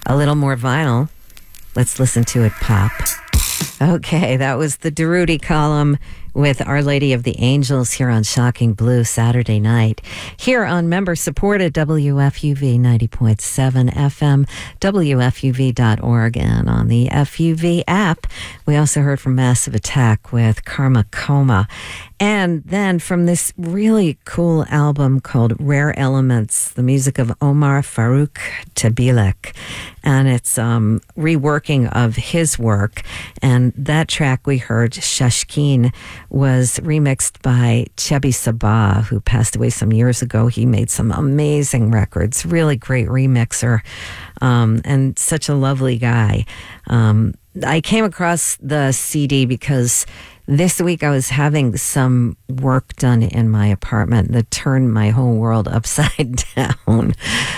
a little more vinyl. Let's listen to it pop. Okay, that was the Durutti column with Our Lady of the Angels here on Shocking Blue Saturday night. Here on member-supported WFUV 90.7 FM, WFUV.org, and on the FUV app. We also heard from Massive Attack with Karma Coma. And then from this really cool album called Rare Elements, the music of Omar Farouk Tabilek. And it's reworking of his work. And that track we heard, Shashkin, was remixed by Chebby Sabah, who passed away some years ago. He made some amazing records, really great remixer, and such a lovely guy. I came across the CD because this week I was having some work done in my apartment that turned my whole world upside down.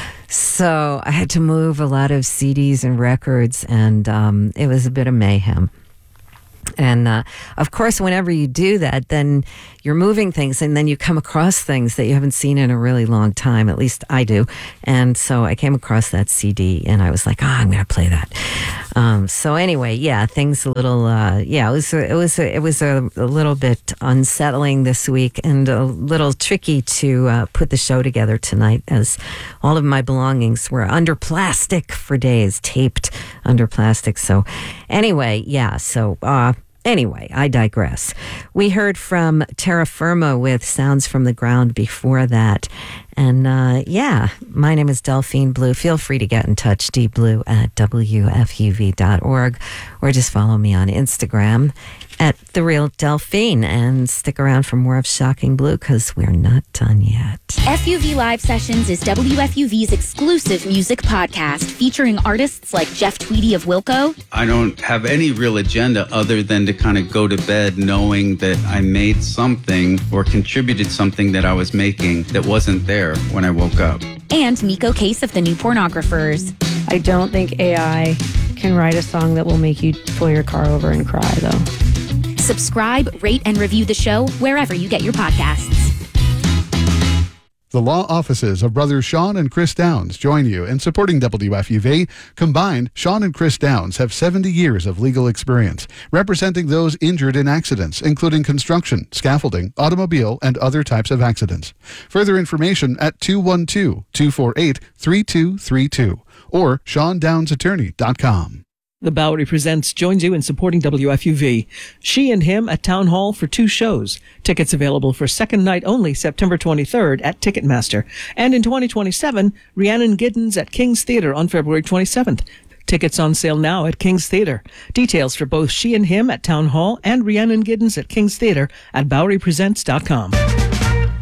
So I had to move a lot of CDs and records, and it was a bit of mayhem. And of course, whenever you do that, then you're moving things, and then you come across things that you haven't seen in a really long time. At least I do. And so I came across that CD, and I was like, I'm going to play that. So anyway, yeah, things a little, it was a little bit unsettling this week, and a little tricky to put the show together tonight, as all of my belongings were under plastic for days, taped under plastic. So anyway, yeah, so anyway, I digress. We heard from Terra Firma with Sounds from the Ground before that. And my name is Delphine Blue. Feel free to get in touch, dblue@wfuv.org, or just follow me on Instagram at The Real Delphine, and stick around for more of Shocking Blue, because we're not done yet. FUV Live Sessions is WFUV's exclusive music podcast featuring artists like Jeff Tweedy of Wilco. I don't have any real agenda other than to kind of go to bed knowing that I made something or contributed something that I was making that wasn't there when I woke up. And Miko Case of the New Pornographers. I don't think AI can write a song that will make you pull your car over and cry, though. Subscribe, rate, and review the show wherever you get your podcasts. The law offices of brothers Sean and Chris Downs join you in supporting WFUV. Combined, Sean and Chris Downs have 70 years of legal experience, representing those injured in accidents, including construction, scaffolding, automobile, and other types of accidents. Further information at 212-248-3232 or SeanDownsAttorney.com. The Bowery Presents joins you in supporting WFUV. She and Him at Town Hall for 2 shows. Tickets available for second night only, September 23rd at Ticketmaster. And in 2027, Rhiannon Giddens at King's Theatre on February 27th. Tickets on sale now at King's Theatre. Details for both She and Him at Town Hall and Rhiannon Giddens at King's Theatre at BoweryPresents.com.